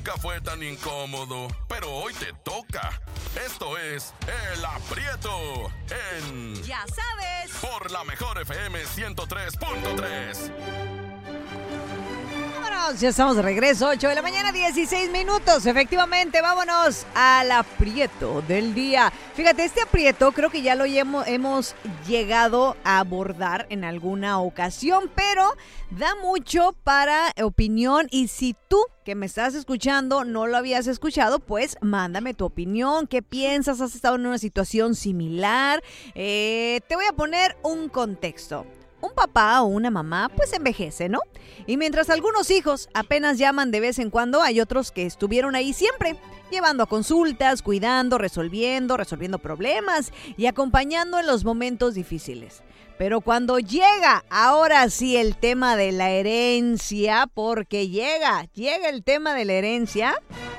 Nunca fue tan incómodo, pero hoy te toca. Esto es El Aprieto en... Ya sabes. Por la Mejor FM 103.3. Vámonos, ya estamos de regreso, 8 de la mañana, 16 minutos. Efectivamente, vámonos al aprieto del día. Fíjate, este aprieto creo que ya lo hemos llegado a abordar en alguna ocasión, pero da mucho para opinión. Y si tú que me estás escuchando no lo habías escuchado, pues mándame tu opinión. ¿Qué piensas? ¿Has estado en una situación similar? Te voy a poner un contexto. Un papá o una mamá pues envejece, ¿no? Y mientras algunos hijos apenas llaman de vez en cuando, hay otros que estuvieron ahí siempre, llevando a consultas, cuidando, resolviendo problemas y acompañando en los momentos difíciles. Pero cuando llega, ahora sí, el tema de la herencia, porque llega el tema de la herencia,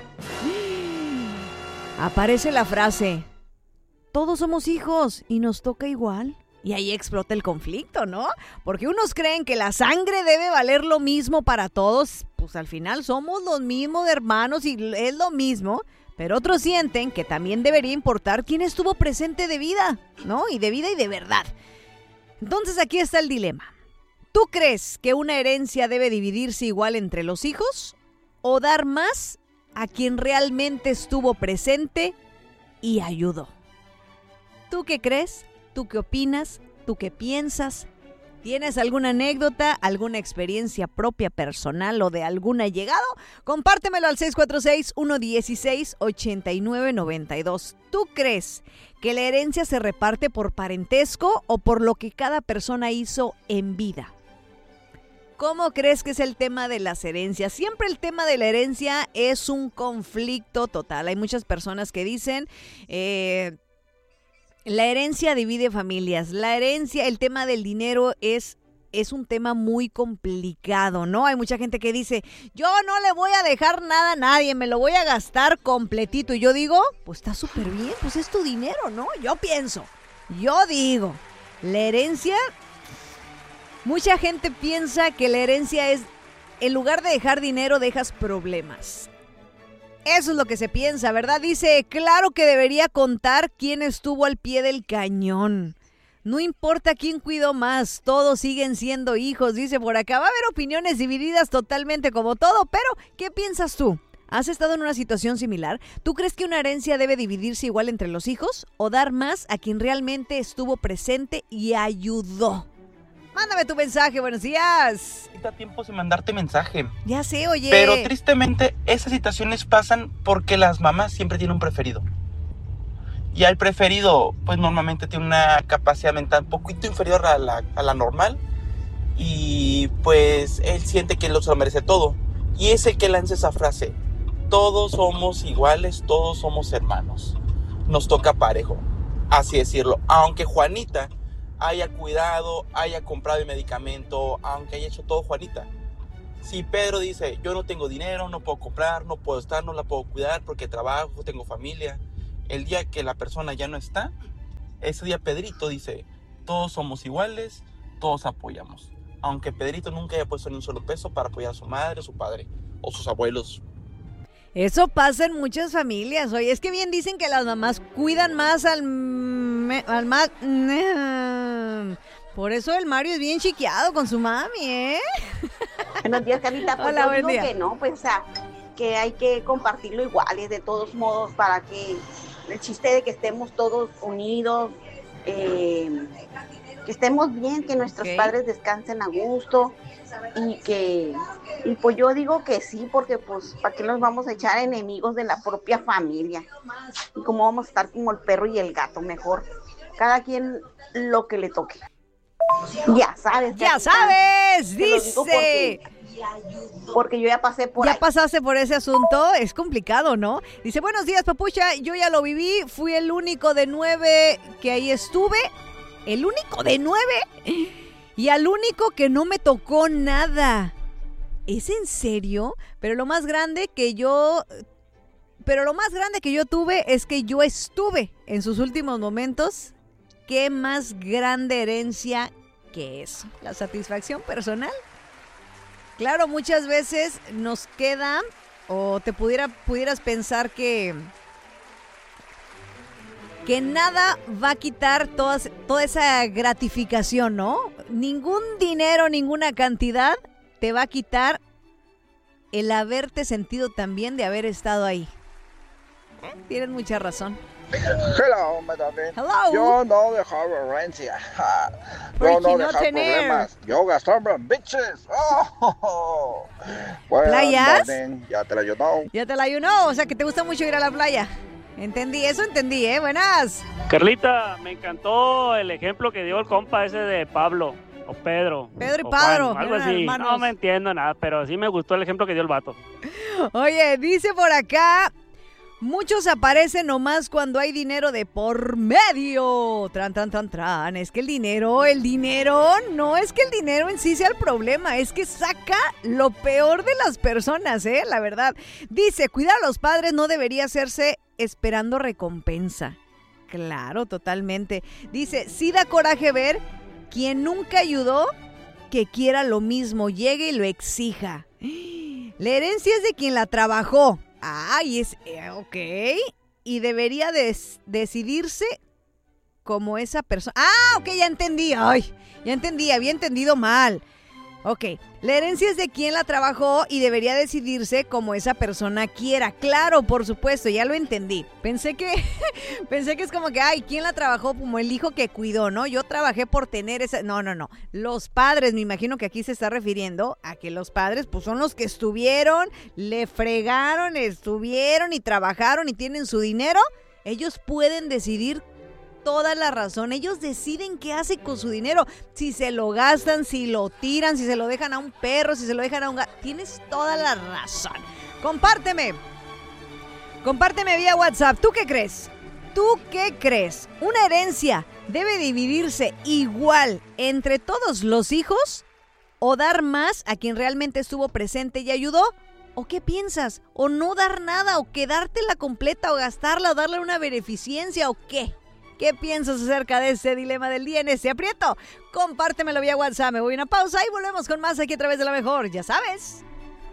aparece la frase, todos somos hijos y nos toca igual. Y ahí explota el conflicto, ¿no? Porque unos creen que la sangre debe valer lo mismo para todos, pues al final somos los mismos hermanos y es lo mismo, pero otros sienten que también debería importar quién estuvo presente de vida, ¿no? Y de vida y de verdad. Entonces aquí está el dilema. ¿Tú crees que una herencia debe dividirse igual entre los hijos o dar más a quien realmente estuvo presente y ayudó? ¿Tú qué crees? ¿Tú qué opinas? ¿Tú qué piensas? ¿Tienes alguna anécdota, alguna experiencia propia, personal o de algún allegado? Compártemelo al 646-116-8992. ¿Tú crees que la herencia se reparte por parentesco o por lo que cada persona hizo en vida? ¿Cómo crees que es el tema de las herencias? Siempre el tema de la herencia es un conflicto total. Hay muchas personas que dicen... la herencia divide familias. La herencia, el tema del dinero es un tema muy complicado, ¿no? Hay mucha gente que dice, yo no le voy a dejar nada a nadie, me lo voy a gastar completito. Y yo digo, pues está súper bien, pues es tu dinero, ¿no? Yo digo, la herencia, mucha gente piensa que la herencia es, en lugar de dejar dinero, dejas problemas. Eso es lo que se piensa, ¿verdad? Dice, claro que debería contar quién estuvo al pie del cañón. No importa quién cuidó más, todos siguen siendo hijos, dice por acá. Va a haber opiniones divididas totalmente como todo, pero ¿qué piensas tú? ¿Has estado en una situación similar? ¿Tú crees que una herencia debe dividirse igual entre los hijos o dar más a quien realmente estuvo presente y ayudó? Mándame tu mensaje, buenos días. Da tiempo sin mandarte mensaje. Ya sé, oye. Pero tristemente esas situaciones pasan porque las mamás siempre tienen un preferido. Y al preferido, pues normalmente tiene una capacidad mental un poquito inferior a la normal. Y pues él siente que él se lo merece todo. Y es el que lanza esa frase. Todos somos iguales, todos somos hermanos. Nos toca parejo. Así decirlo. Aunque Juanita haya cuidado, haya comprado el medicamento, aunque haya hecho todo Juanita. Si Pedro dice, yo no tengo dinero, no puedo comprar, no puedo estar, no la puedo cuidar porque trabajo, tengo familia. El día que la persona ya no está, ese día Pedrito dice, todos somos iguales, todos apoyamos. Aunque Pedrito nunca haya puesto ni un solo peso para apoyar a su madre, a su padre o sus abuelos. Eso pasa en muchas familias. Oye, es que bien dicen que las mamás cuidan más al más. Por eso el Mario es bien chiqueado con su mami, ¿eh? Buenos días, Carlita. Pues hola, yo buen digo día. que no, pues que hay que compartirlo iguales de todos modos para que el chiste de que estemos todos unidos, que estemos bien, que nuestros padres descansen a gusto y pues yo digo que sí, porque pues ¿para qué nos vamos a echar enemigos de la propia familia? Y cómo vamos a estar como el perro y el gato, mejor cada quien lo que le toque. Ya sabes, dice. Porque yo ya pasé por ahí. Ya pasaste por ese asunto, es complicado, ¿no? Dice, buenos días, papucha, yo ya lo viví, fui el único de 9 que ahí estuve, el único de 9, y al único que no me tocó nada. ¿Es en serio? Pero lo más grande que yo tuve es que yo estuve en sus últimos momentos. ¿Qué más grande herencia que eso? La satisfacción personal. Claro, muchas veces nos queda O te pudieras pensar que nada va a quitar toda esa gratificación, ¿no? Ningún dinero, ninguna cantidad te va a quitar el haberte sentido tan bien de haber estado ahí. Tienes mucha razón. Hello, madame. Hello. Yo no dejo herencia. Yo no dejo problemas. Yo gastaba bitches. Oh. ¿Playas? Ya te la ayudó. Ya te la ayunó, o sea que te gusta mucho ir a la playa. Entendí, buenas. Carlita, me encantó el ejemplo que dio el compa ese de Pablo, o Pedro. Pedro y o Padro. Juan, algo así. Hermanos. No me entiendo nada, pero sí me gustó el ejemplo que dio el vato. Oye, dice por acá, muchos aparecen nomás cuando hay dinero de por medio. Tran. Es que el dinero, no es que el dinero en sí sea el problema, es que saca lo peor de las personas, la verdad. Dice, cuidar a los padres no debería hacerse esperando recompensa. Claro, totalmente. Dice, sí da coraje ver quien nunca ayudó que quiera lo mismo, llegue y lo exija. La herencia es de quien la trabajó. Ok. Y debería decidirse como esa persona. Ok, ya entendí. Ya entendí, había entendido mal. Ok, la herencia es de quien la trabajó y debería decidirse como esa persona quiera. Claro, por supuesto, ya lo entendí. Pensé que es como que, ¿quién la trabajó? Como el hijo que cuidó, ¿no? Yo trabajé por tener esa... No. Los padres, me imagino que aquí se está refiriendo a que los padres, pues son los que estuvieron, le fregaron, estuvieron y trabajaron y tienen su dinero. Ellos pueden decidir toda la razón. Ellos deciden qué hace con su dinero. Si se lo gastan, si lo tiran, si se lo dejan a un perro, si se lo dejan a un gato. Tienes toda la razón. Compárteme vía WhatsApp. ¿Tú qué crees? ¿Una herencia debe dividirse igual entre todos los hijos? ¿O dar más a quien realmente estuvo presente y ayudó? ¿O qué piensas? ¿O no dar nada? ¿O quedártela completa? ¿O gastarla? ¿O darle una beneficencia? ¿O qué? ¿Qué piensas acerca de ese dilema del día en ese aprieto? Compártemelo vía WhatsApp. Me voy a una pausa y volvemos con más aquí a través de La Mejor. Ya sabes.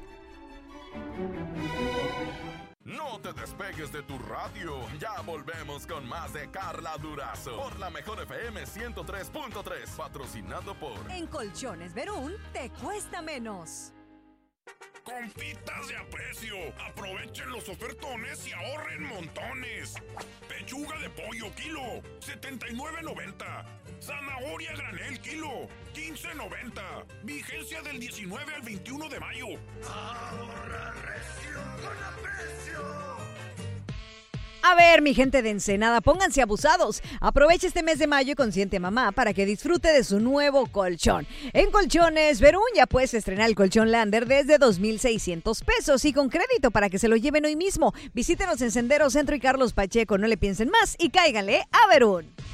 No te despegues de tu radio. Ya volvemos con más de Carla Durazo por La Mejor FM 103.3. Patrocinado por... En Colchones Verún te cuesta menos. Compitas de aprecio, aprovechen los ofertones y ahorren montones. Pechuga de pollo kilo, $79.90. Zanahoria granel kilo, $15.90. Vigencia del 19 al 21 de mayo. Ahorra recio con aprecio. A ver, mi gente de Ensenada, pónganse abusados. Aprovecha este mes de mayo y consiente a mamá para que disfrute de su nuevo colchón. En Colchones Verún ya puedes estrenar el colchón Lander desde $2,600 y con crédito para que se lo lleven hoy mismo. Visítenos en Sendero Centro y Carlos Pacheco. No le piensen más y cáiganle a Verún.